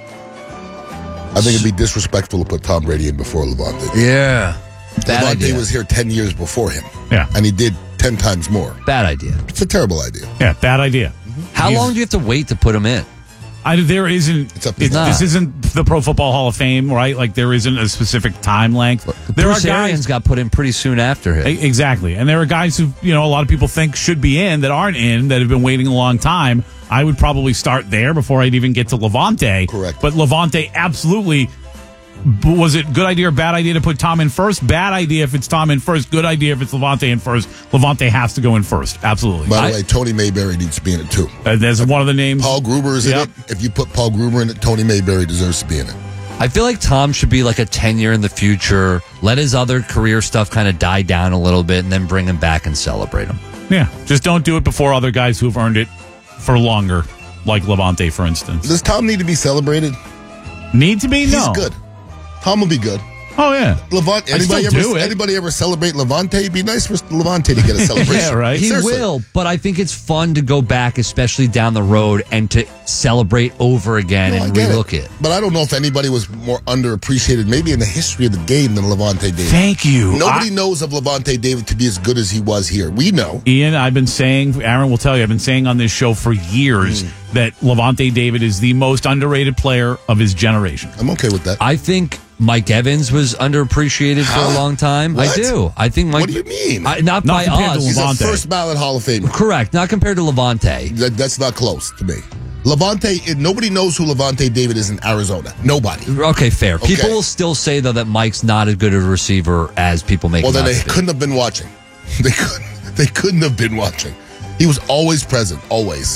Speaker 20: I think it'd be disrespectful to put Tom Brady in before Levante.
Speaker 1: Yeah.
Speaker 20: Levante was here 10 years before him.
Speaker 2: Yeah.
Speaker 20: And he did 10 times more.
Speaker 1: Bad idea.
Speaker 20: It's a terrible idea.
Speaker 2: Yeah, bad idea.
Speaker 1: How long do you have to wait to put him in?
Speaker 2: This isn't the Pro Football Hall of Fame, right? Like there isn't a specific time length.
Speaker 1: Bruce Arians got put in pretty soon after him.
Speaker 2: Exactly. And there are guys who, a lot of people think should be in that aren't in, that have been waiting a long time. I would probably start there before I'd even get to Levante.
Speaker 20: Correct.
Speaker 2: But Levante absolutely. Was it good idea or bad idea to put Tom in first? Bad idea if it's Tom in first. Good idea if it's Levante in first. Levante has to go in first. Absolutely.
Speaker 20: By the way, Tony Mayberry needs to be in it too.
Speaker 2: There's one of the names.
Speaker 20: Paul Gruber is in it. If you put Paul Gruber in it, Tony Mayberry deserves to be in it.
Speaker 1: I feel like Tom should be like a 10-year in the future. Let his other career stuff kind of die down a little bit and then bring him back and celebrate him.
Speaker 2: Yeah. Just don't do it before other guys who've earned it for longer, like Levante, for instance.
Speaker 20: Does Tom need to be celebrated?
Speaker 2: Need to be? No.
Speaker 20: He's good. Tom will be good.
Speaker 2: Oh, yeah.
Speaker 20: Levante. Anybody ever celebrate Levante? It'd be nice for Levante to get a celebration.
Speaker 2: Yeah, right.
Speaker 1: He will, but I think it's fun to go back, especially down the road, and to celebrate over again and relook it.
Speaker 20: But I don't know if anybody was more underappreciated, maybe in the history of the game, than Levante David.
Speaker 2: Thank you.
Speaker 20: Nobody knows of Levante David to be as good as he was here. We know.
Speaker 2: Ian, I've been saying, Aaron will tell you, I've been saying on this show for years that Levante David is the most underrated player of his generation.
Speaker 20: I'm okay with that.
Speaker 1: I think Mike Evans was underappreciated for a long time.
Speaker 20: What?
Speaker 1: I do. I think Mike.
Speaker 20: What do you mean?
Speaker 1: Not by us.
Speaker 20: He's a first ballot Hall of Famer.
Speaker 1: Correct. Not compared to Levante.
Speaker 20: That's not close to me. Levante, nobody knows who Levante David is in Arizona. Nobody.
Speaker 1: Okay, fair.
Speaker 20: Okay.
Speaker 1: People will still say, though, that Mike's not as good a receiver as people make him
Speaker 20: Well, then
Speaker 1: out
Speaker 20: they
Speaker 1: to be.
Speaker 20: couldn't have been watching. They couldn't have been watching. He was always present. Always.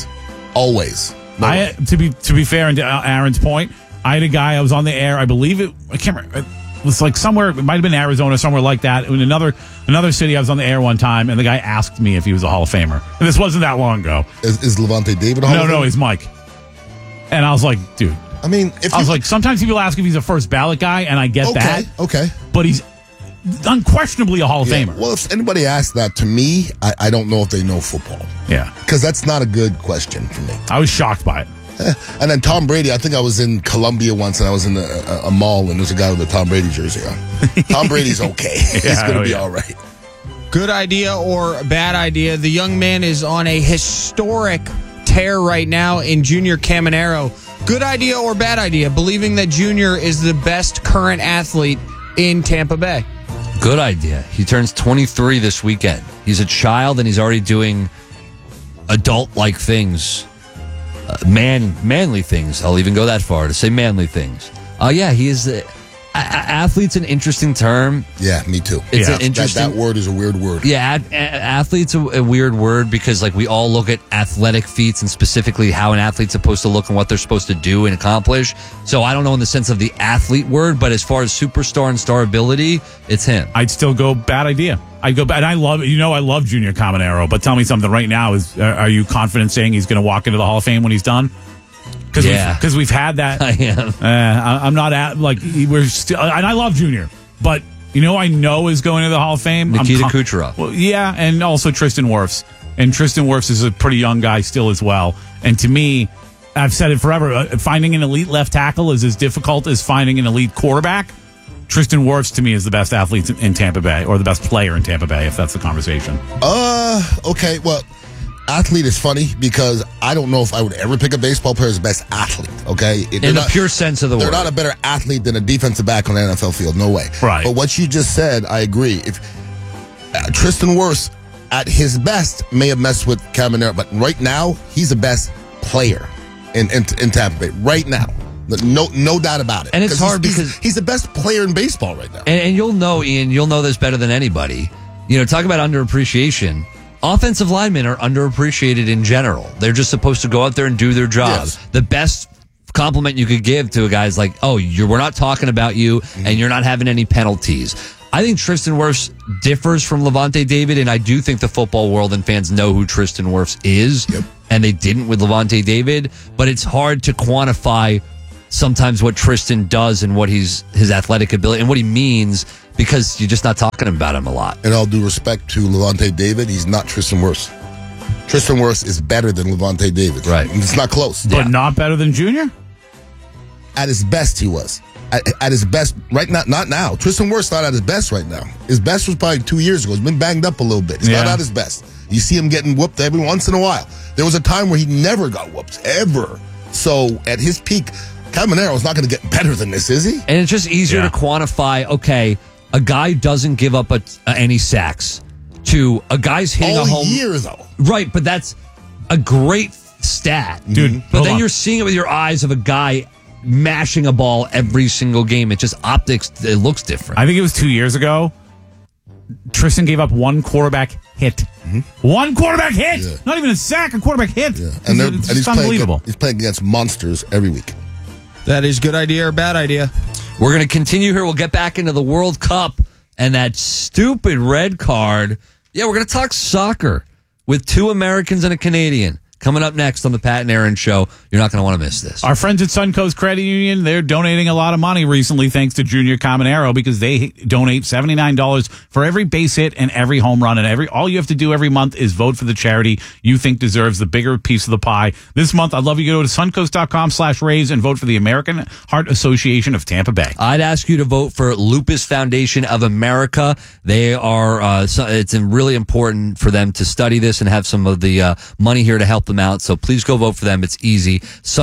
Speaker 20: No.
Speaker 2: To be fair, and to Aaron's point, I had a guy, I was on the air, I believe I can't remember, it was like somewhere, it might have been Arizona, somewhere like that. In another city, I was on the air one time, and the guy asked me if he was a Hall of Famer. And this wasn't that long ago.
Speaker 20: Is Levante David a Hall of Famer?
Speaker 2: No, he's Mike. And I was like, dude.
Speaker 20: I mean,
Speaker 2: sometimes people ask if he's a first ballot guy, and I get that.
Speaker 20: Okay.
Speaker 2: But he's unquestionably a Hall of Famer.
Speaker 20: Well, if anybody asks that to me, I don't know if they know football.
Speaker 2: Yeah.
Speaker 20: Because that's not a good question for me.
Speaker 2: I was shocked by it.
Speaker 20: And then Tom Brady, I think I was in Colombia once, and I was in a mall, and there's a guy with a Tom Brady jersey on. Tom Brady's okay. He's going to be all right.
Speaker 3: Good idea or bad idea? The young man is on a historic tear right now in Junior Caminero. Good idea or bad idea? Believing that Junior is the best current athlete in Tampa Bay.
Speaker 1: Good idea. He turns 23 this weekend. He's a child, and he's already doing adult-like things. Manly things. I'll even go that far to say manly things. Yeah, he is. Athlete's an interesting term.
Speaker 20: Yeah, me too.
Speaker 1: It's an interesting.
Speaker 20: That word is a weird word.
Speaker 1: Yeah, athlete's a weird word because like we all look at athletic feats and specifically how an athlete's supposed to look and what they're supposed to do and accomplish. So I don't know in the sense of the athlete word, but as far as superstar and star ability, it's him.
Speaker 2: I'd still go bad idea. I'd go bad. And I love Junior Caminero, but tell me something right now. Are you confident saying he's going to walk into the Hall of Fame when he's done? Because we've had that.
Speaker 1: I am.
Speaker 2: I'm not we're still, and I love Junior, but I know is going to the Hall of Fame.
Speaker 1: Nikita Kucherov.
Speaker 2: Well, yeah, and also Tristan Wirfs. And Tristan Wirfs is a pretty young guy still as well. And to me, I've said it forever. Finding an elite left tackle is as difficult as finding an elite quarterback. Tristan Wirfs to me is the best athlete in Tampa Bay, or the best player in Tampa Bay, if that's the conversation.
Speaker 20: Okay. Well, athlete is funny because I don't know if I would ever pick a baseball player as best athlete, okay?
Speaker 1: In the pure sense of the word.
Speaker 20: They're not a better athlete than a defensive back on the NFL field. No way.
Speaker 2: Right.
Speaker 20: But what you just said, I agree. If Tristan Wirfs, at his best, may have messed with Caminero, but right now, he's the best player in Tampa Bay. Right now. No doubt about it.
Speaker 1: And it's hard because
Speaker 20: he's the best player in baseball right now.
Speaker 1: And you'll know, Ian, you'll know this better than anybody. Talk about underappreciation. Offensive linemen are underappreciated in general. They're just supposed to go out there and do their job.
Speaker 20: Yes.
Speaker 1: The best compliment you could give to a guy is like, we're not talking about you, and you're not having any penalties. I think Tristan Wirfs differs from Levante David, and I do think the football world and fans know who Tristan Wirfs is, and they didn't with Levante David, but it's hard to quantify sometimes what Tristan does and what his athletic ability and what he means because you're just not talking about him a lot.
Speaker 20: And all due respect to Levante David, he's not Tristan Wirfs. Tristan Wirfs is better than Levante David.
Speaker 1: Right.
Speaker 20: And it's not close.
Speaker 2: But not better than Junior?
Speaker 20: At his best, he was. At his best, right now, not now. Tristan Wirfs not at his best right now. His best was probably 2 years ago. He's been banged up a little bit. He's not at his best. You see him getting whooped every once in a while. There was a time where he never got whooped, ever. So at his peak, Caminero's not going to get better than this, is he?
Speaker 1: And it's just easier to quantify, okay, a guy doesn't give up any sacks to a guy's hitting a home
Speaker 20: year, though.
Speaker 1: Right, but that's a great stat.
Speaker 2: Dude,
Speaker 1: but then you're seeing it with your eyes of a guy mashing a ball every single game. It just optics, it looks different.
Speaker 2: I think it was 2 years ago. Tristan gave up one quarterback hit. One quarterback hit!
Speaker 20: Yeah.
Speaker 2: Not even a sack, a quarterback hit.
Speaker 20: Yeah.
Speaker 2: It's
Speaker 20: he's
Speaker 2: unbelievable.
Speaker 20: He's playing against monsters every week.
Speaker 3: That is good idea or bad idea?
Speaker 1: We're going to continue here. We'll get back into the World Cup and that stupid red card. Yeah, we're going to talk soccer with two Americans and a Canadian. Coming up next on the Pat and Aaron Show. You're not going to want to miss this.
Speaker 2: Our friends at Suncoast Credit Union, they're donating a lot of money recently thanks to Junior Caminero because they donate $79 for every base hit and every home run. And all you have to do every month is vote for the charity you think deserves the bigger piece of the pie. This month, I'd love you to go to suncoast.com/raise and vote for the American Heart Association of Tampa Bay.
Speaker 1: I'd ask you to vote for Lupus Foundation of America. They are, it's really important for them to study this and have some of the money here to help them out. So please go vote for them. It's easy.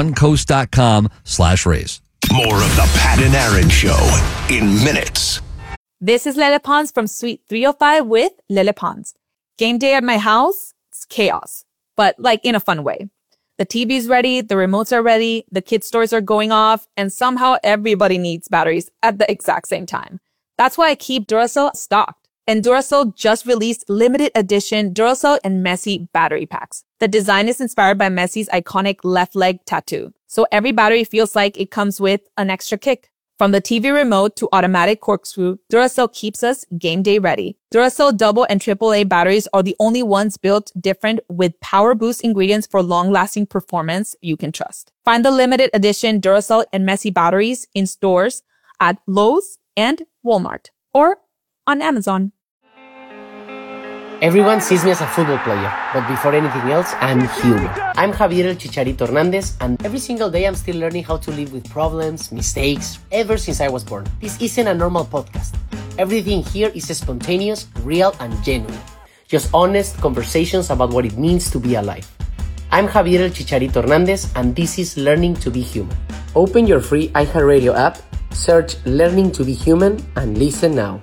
Speaker 1: Suncoast.com/raise.
Speaker 21: More of the Pat and Aaron Show in minutes.
Speaker 5: This is Lele Pons from Suite 305 with Lele Pons. Game day at my house, it's chaos, but like in a fun way. The TV's ready, the remotes are ready, the kids' stores are going off, and somehow everybody needs batteries at the exact same time. That's why I keep Duracell stocked. And Duracell just released limited edition Duracell and Messi battery packs. The design is inspired by Messi's iconic left leg tattoo. So every battery feels like it comes with an extra kick. From the TV remote to automatic corkscrew, Duracell keeps us game day ready. Duracell double and AAA batteries are the only ones built different with power boost ingredients for long-lasting performance you can trust. Find the limited edition Duracell and Messi batteries in stores at Lowe's and Walmart or on Amazon.
Speaker 13: Everyone sees me as a football player, but before anything else, I'm human. I'm Javier El Chicharito Hernandez, and every single day I'm still learning how to live with problems, mistakes, ever since I was born. This isn't a normal podcast. Everything here is spontaneous, real, and genuine. Just honest conversations about what it means to be alive. I'm Javier El Chicharito Hernandez, and this is Learning to be Human. Open your free iHeartRadio app, search Learning to be Human, and listen now.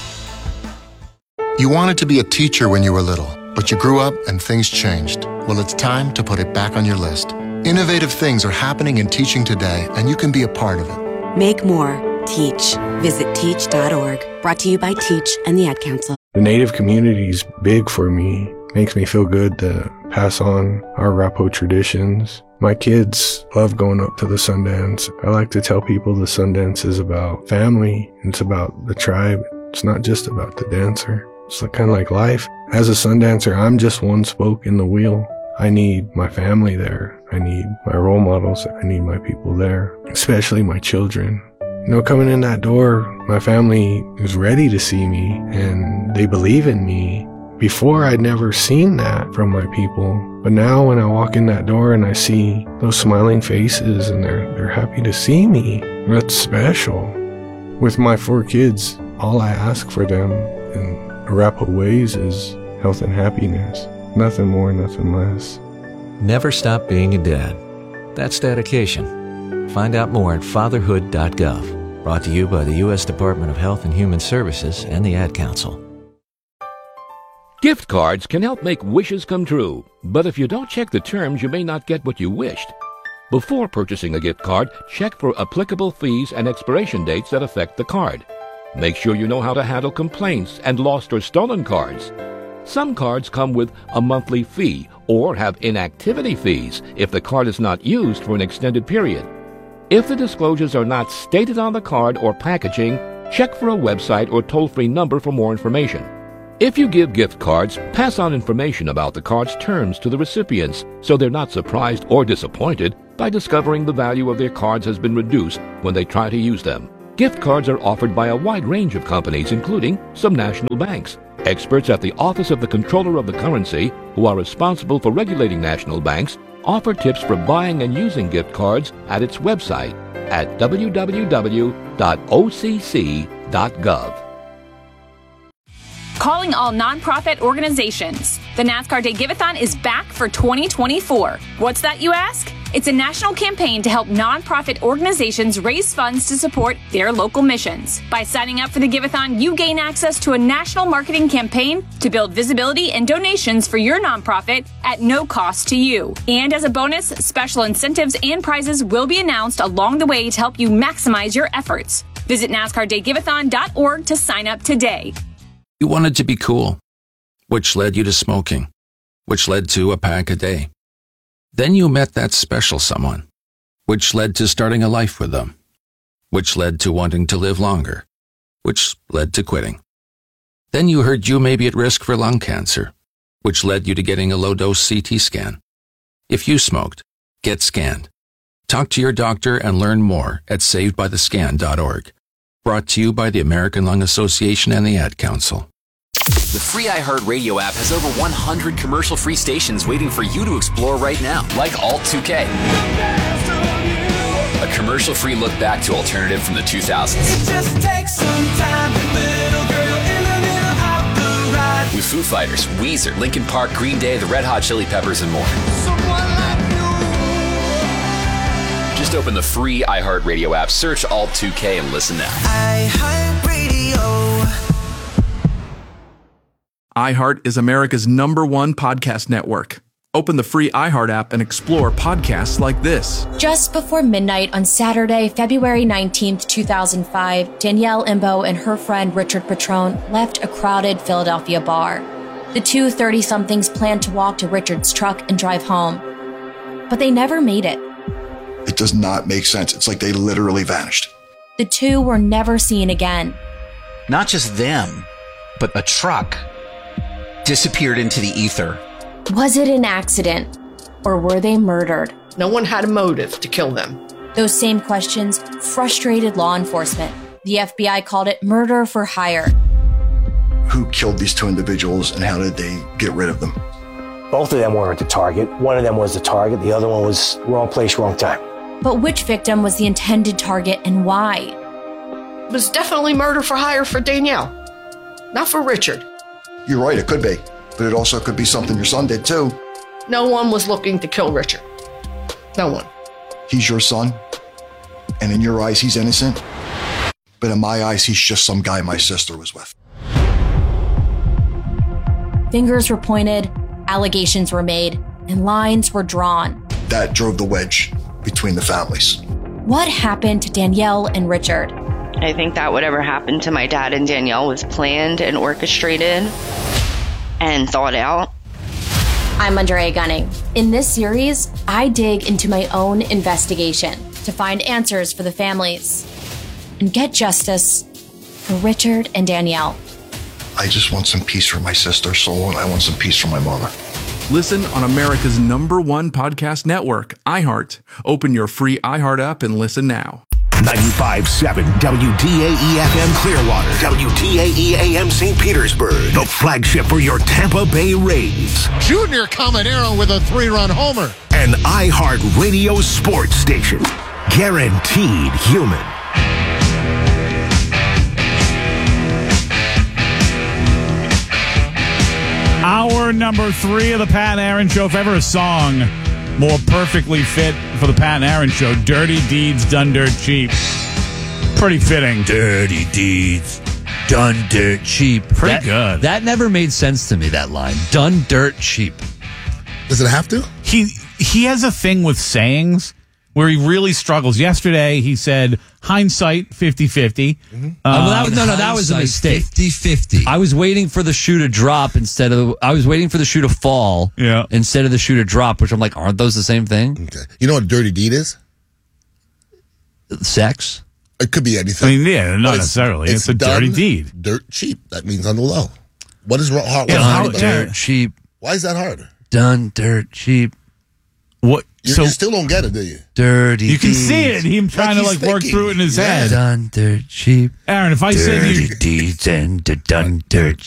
Speaker 6: You wanted to be a teacher when you were little, but you grew up and things changed. Well, it's time to put it back on your list. Innovative things are happening in teaching today, and you can be a part of it.
Speaker 22: Make more. Teach. Visit teach.org. Brought to you by Teach and the Ad Council.
Speaker 23: The Native community is big for me. Makes me feel good to pass on our Arapaho traditions. My kids love going up to the Sundance. I like to tell people the Sundance is about family. It's about the tribe. It's not just about the dancer. It's kind of like life. As a Sundancer, I'm just one spoke in the wheel. I need my family there. I need my role models. I need my people there, especially my children. You know, coming in that door, my family is ready to see me and they believe in me. Before, I'd never seen that from my people. But now when I walk in that door and I see those smiling faces and they're happy to see me, that's special. With my 4 kids, all I ask for them in Arapaho ways is health and happiness. Nothing more, nothing less.
Speaker 24: Never stop being a dad. That's dedication. Find out more at fatherhood.gov. Brought to you by the U.S. Department of Health and Human Services and the Ad Council.
Speaker 25: Gift cards can help make wishes come true, but if you don't check the terms, you may not get what you wished. Before purchasing a gift card, check for applicable fees and expiration dates that affect the card. Make sure you know how to handle complaints and lost or stolen cards. Some cards come with a monthly fee or have inactivity fees if the card is not used for an extended period. If the disclosures are not stated on the card or packaging, check for a website or toll-free number for more information. If you give gift cards, pass on information about the card's terms to the recipients so they're not surprised or disappointed by discovering the value of their cards has been reduced when they try to use them. Gift cards are offered by a wide range of companies, including some national banks. Experts at the Office of the Comptroller of the Currency, who are responsible for regulating national banks, offer tips for buying and using gift cards at its website at www.occ.gov.
Speaker 26: Calling all nonprofit organizations. The NASCAR Day Give-A-thon is back for 2024. What's that, you ask? It's a national campaign to help nonprofit organizations raise funds to support their local missions. By signing up for the Give-A-thon, you gain access to a national marketing campaign to build visibility and donations for your nonprofit at no cost to you. And as a bonus, special incentives and prizes will be announced along the way to help you maximize your efforts. Visit NASCARDayGiveathon.org to sign up today.
Speaker 27: You wanted to be cool, which led you to smoking, which led to a pack a day. Then you met that special someone, which led to starting a life with them, which led to wanting to live longer, which led to quitting. Then you heard you may be at risk for lung cancer, which led you to getting a low-dose CT scan. If you smoked, get scanned. Talk to your doctor and learn more at savedbythescan.org. Brought to you by the American Lung Association and the Ad Council.
Speaker 28: The free iHeartRadio app has over 100 commercial-free stations waiting for you to explore right now, like Alt 2K. A commercial-free look back to alternative from the 2000s. It just takes some time, little girl in the middle of the ride. With Foo Fighters, Weezer, Linkin Park, Green Day, the Red Hot Chili Peppers, and more. Just open the free iHeartRadio app, search Alt 2K, and listen now.
Speaker 29: iHeart is America's #1 podcast network. Open the free iHeart app and explore podcasts like this.
Speaker 30: Just before midnight on Saturday, February 19th, 2005, Danielle Imbo and her friend Richard Patrone left a crowded Philadelphia bar. The two 30-somethings planned to walk to Richard's truck and drive home. But they never made it.
Speaker 31: It does not make sense. It's like they literally vanished.
Speaker 30: The two were never seen again.
Speaker 32: Not just them, but a truck disappeared into the ether.
Speaker 30: Was it an accident, or were they murdered?
Speaker 33: No one had a motive to kill them.
Speaker 30: Those same questions frustrated law enforcement. The FBI called it murder for hire.
Speaker 31: who killed these two individuals and how did they get rid of them?
Speaker 4: Both of them weren't the target. One of them was the target. The other one was wrong place, wrong time.
Speaker 30: But which victim was the intended target and why?
Speaker 33: It was definitely murder for hire for Danielle, not for Richard.
Speaker 31: You're right, it could be. But it also could be something your son did too.
Speaker 33: No one was looking to kill Richard. No one.
Speaker 31: He's your son, and in your eyes, he's innocent. But in my eyes, he's just some guy my sister was with.
Speaker 30: Fingers were pointed, allegations were made, and lines were drawn.
Speaker 31: That drove the wedge between the families.
Speaker 30: What happened to Danielle and Richard?
Speaker 7: I think that whatever happened to my dad and Danielle was planned and orchestrated and thought out.
Speaker 30: I'm Andrea Gunning. In this series, I dig into my own investigation to find answers for the families and get justice for Richard and Danielle.
Speaker 31: I just want some peace for my sister's soul, and I want some peace for my mother.
Speaker 29: Listen on America's #1 podcast network, iHeart. Open your free iHeart app and listen now.
Speaker 21: 95.7 WDAE-FM Clearwater, WDAE-AM St. Petersburg, the flagship for your Tampa Bay Rays.
Speaker 8: Junior Caminero with a 3-run homer.
Speaker 21: An iHeart Radio sports station. Guaranteed human.
Speaker 2: Hour number 3 of the Pat and Aaron Show. If ever a song more perfectly fit for the Pat and Aaron Show, Dirty Deeds Done Dirt Cheap. Pretty fitting.
Speaker 1: Dirty Deeds Done Dirt Cheap.
Speaker 2: Pretty good.
Speaker 1: That never made sense to me, that line. Done dirt cheap.
Speaker 20: Does it have to?
Speaker 2: He has a thing with sayings where he really struggles. Yesterday, he said, hindsight 50-50.
Speaker 1: That was a mistake.
Speaker 9: 50-50.
Speaker 1: I was waiting for the shoe to drop I was waiting for the shoe to fall instead of the shoe to drop, which I'm like, aren't those the same thing?
Speaker 20: Okay. You know what a dirty deed is?
Speaker 1: Sex?
Speaker 20: It could be anything.
Speaker 2: I mean, not necessarily. It's a dirty deed.
Speaker 20: Dirt cheap. That means on the low. What is hard?
Speaker 1: Done dirt cheap.
Speaker 20: Why is that hard?
Speaker 1: Done dirt cheap.
Speaker 2: What?
Speaker 20: You still don't get it, do you?
Speaker 1: Dirty.
Speaker 2: You can
Speaker 1: deeds.
Speaker 2: see it. Him trying to work through it in his head.
Speaker 1: Done dirt cheap.
Speaker 2: Aaron, if I said
Speaker 1: dirty deeds and done dirt